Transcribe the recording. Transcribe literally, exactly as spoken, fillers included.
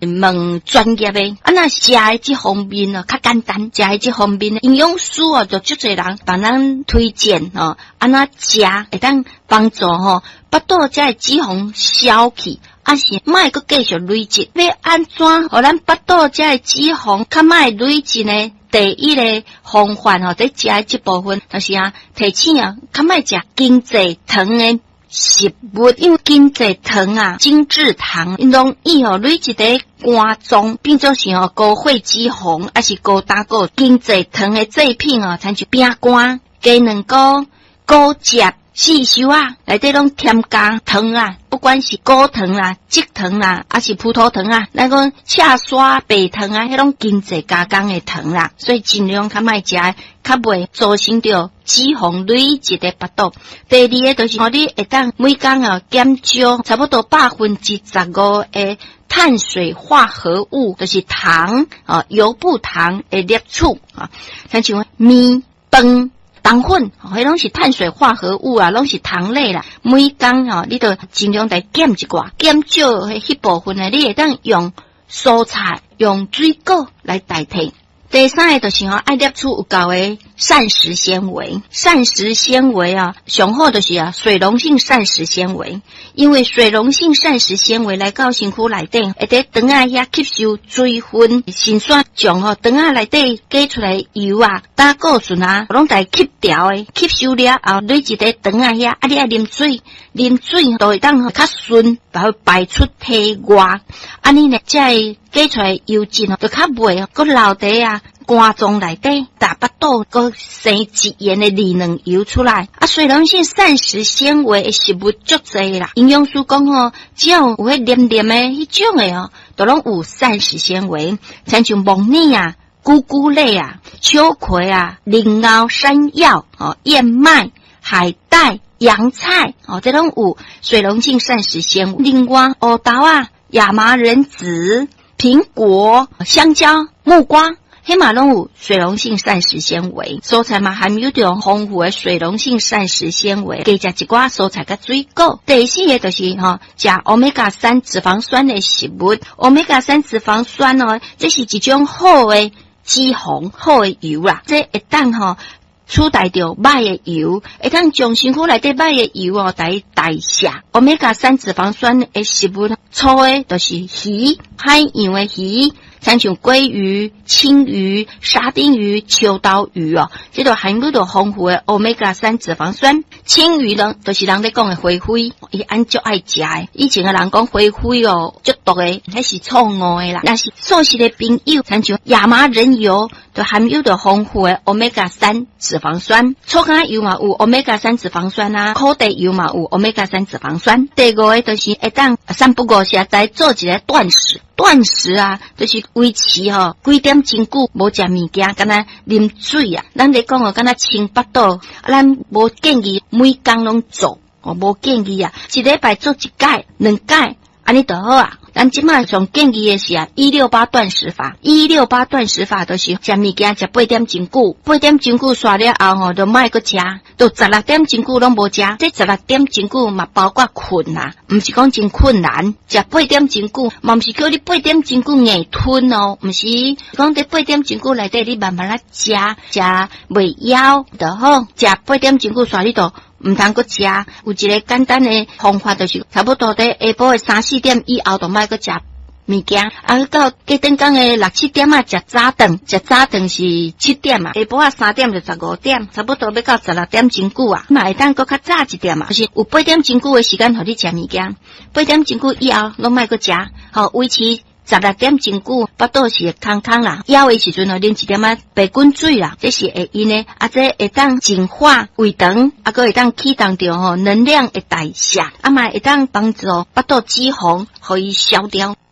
问专业的，啊那食的这方面哦较简单，食的这方面营养师哦就足侪人帮咱推荐哦，啊那食会当帮助吼腹肚这脂肪消去。啊是莫阁继续累积，要安怎互咱腹肚这脂肪较莫累积呢？第一个方法吼，在食的这部分就是啊，提醒啊，较莫食经济糖的食物，因为经济糖啊、精制糖容易吼累积在肝脏，变做是吼高血脂肪，还是高胆固经济糖的制品哦，参像饼干、鸡卵糕、果汁。四收啊，内底拢添加糖啊，不管是果糖啊、蔗糖啊，还是葡萄糖啊，咱讲赤沙白糖啊，迄种经济加工的糖啦，所以尽量较莫食，较袂造成着脂肪累积的腹肚。第二个就是，你会当每工啊减少差不多百分之十五的碳水化合物，就是糖啊、油不糖的摄取啊，像像面、饭。糖粉，迄拢是碳水化合物啊，拢是糖类啦。每工吼，你都尽量来减一寡，减少迄部分呢，你会当用蔬菜、用水果来代替。第三个就是吼，爱摄取有够的膳食纤维。膳食纤维啊，上好就是啊，水溶性膳食纤维。因为水溶性膳食纤维来到身躯内底，会在肠仔遐吸收水分、肾酸将吼肠仔内底挤出来油啊、胆固醇啊，拢来吸掉的，吸收了后累积在肠仔遐，啊你爱啉水，啉水都会当较顺，把它排出体外。安尼呢，才会挤出来油脂哦，就较袂搁留伫啊。肝脏内底大腹肚个生自然的利能油出来啊，水溶性膳食纤维的食物足侪啦。营养师讲吼，只要有迄黏黏的迄种的哦，都拢有膳食纤维，像像木耳啊、菇菇类啊、秋葵啊、菱藕、山药哦、燕麦、海带、洋菜哦，这拢有水溶性膳食纤维。另外，黑豆啊、亚麻仁籽、苹果、香蕉、木瓜。迄嘛拢有水溶性膳食纤维，蔬菜嘛含有着丰富的水溶性膳食纤维，加食一寡蔬菜甲水果。第四个就是吼，食 omega 三 脂肪酸的食物 ，omega 三 脂肪酸哦，这是一种好的脂肪、好的油啦，这会当吼。取代掉歹的油，会当将身躯内底歹的油哦，来代谢。omega 三 脂肪酸的食物，粗的就是鱼，海洋的鱼，像像鲑鱼、青鱼、沙丁鱼、秋刀鱼哦，这都含有着丰富的 omega 三 脂肪酸。青鱼呢，就是人咧讲的花灰，伊按足爱食的。以前的人讲花灰哦，足毒的，迄是错误的啦。但是素食的朋友，像像亚麻仁油，都含有着丰富的 omega 三 脂肪酸。粗橄油嘛有 omega 三 脂肪酸啊，苦地油嘛有 omega 三 脂肪酸。第五个就是会当三不五时再做一个断食。断食啊，就是维持吼几点真久无食物件，敢若啉水啊。咱咧讲哦，敢若清腹肚，咱无建议每工拢做，哦，无建议啊，一礼拜做一摆、两摆，安尼就好啊。咱即马上建议的是啊，一六八断食法，一六八断食法就是食物件食八点真久，八点真久刷了后吼，就莫搁食，都十六点真久拢无食，这十六点真久嘛包括困啦，毋是讲真困难，食八点真久，嘛毋是叫你八点真久硬吞哦，毋是讲伫八点真久内底你慢慢来食，食袂枵就好，食八点真久刷你都。唔通搁食，有一个简单的方法，就是差不多在下晡的三四点以后，就莫搁食物件。啊，到隔顿工的六七点啊，食早顿，食早顿是七点啊，下晡啊三点就十五点，差不多要到十六点真久啊。嘛会当搁较早一点啊，就是有八点真久的时间，互你食物件。八点真久以后，拢莫搁食，好维持。十六点真久，腹肚是空空啦，枵的时阵哦，啉一点仔白滚水啦，这是会用的。啊，这会当净化胃肠，啊，搁会当启动着吼能量的代谢，啊嘛会当帮助腹肚脂肪，互伊消掉。